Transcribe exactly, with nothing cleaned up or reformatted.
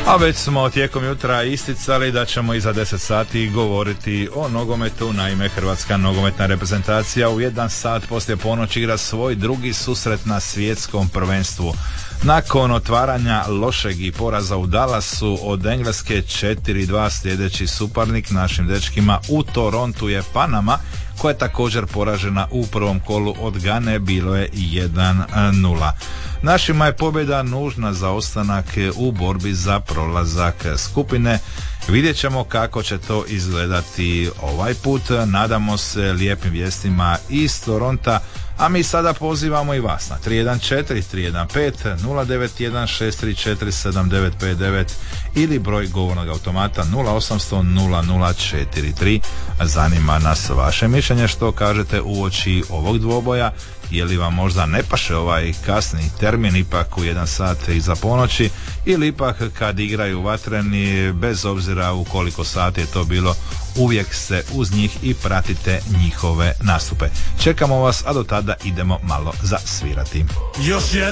A već smo tijekom jutra isticali da ćemo iza deset sati govoriti o nogometu. Naime, hrvatska nogometna reprezentacija u jedan sat poslije ponoći igra svoj drugi susret na svjetskom prvenstvu. Nakon otvaranja lošeg i poraza u Dallasu od Engleske četiri dva, sljedeći suparnik našim dečkima u Torontu je Panama, koja je također poražena u prvom kolu od Gane, bilo je jedan nula. Našima je pobjeda nužna za ostanak u borbi za prolazak skupine. Vidjet ćemo kako će to izgledati ovaj put. Nadamo se lijepim vijestima iz Toronta, a mi sada pozivamo i vas na tri jedan četiri, tri jedan pet, nula devet jedan, šest tri četiri, sedam devet pet devet ili broj govornog automata nula osam sto nula nula četiri tri. Zanima nas vaše mišljenje, što kažete uoči ovog dvoboja. Je li vam možda ne paše ovaj kasni termin, ipak u jedan sat iza ponoći, ili ipak kad igraju vatreni, bez obzira u koliko sati je to bilo, uvijek ste uz njih i pratite njihove nastupe. Čekamo vas, a do tada idemo malo zasvirati. Još jedan